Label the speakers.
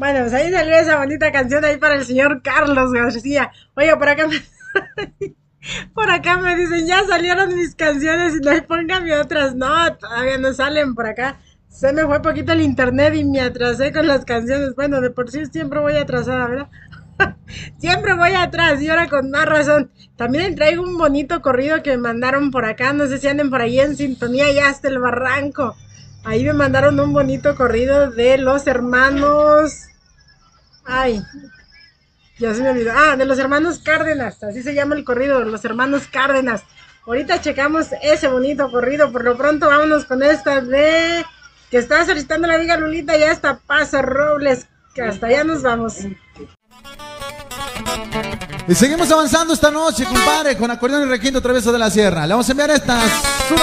Speaker 1: Bueno, pues ahí salió esa bonita canción ahí para el señor Carlos García. Oye, por acá me, por acá me dicen, ya salieron mis canciones y no póngame otras. No, todavía no salen por acá. Se me fue poquito el internet y me atrasé con las canciones. Bueno, de por sí siempre voy atrasada, ¿verdad? Siempre voy atrás y ahora con más razón. También traigo un bonito corrido que me mandaron por acá. No sé si anden por ahí en sintonía ya hasta el barranco. Ahí me mandaron un bonito corrido de los hermanos. Ay, ya se me olvidó. Ah, de los hermanos Cárdenas. Así se llama el corrido, de los hermanos Cárdenas. Ahorita checamos ese bonito corrido. Por lo pronto vámonos con esta de que está solicitando la amiga Lulita. Ya hasta Paso Robles. Que hasta allá nos vamos.
Speaker 2: Y seguimos avanzando esta noche, compadre, con acordeón y requinto a través de la sierra. Le vamos a enviar estas.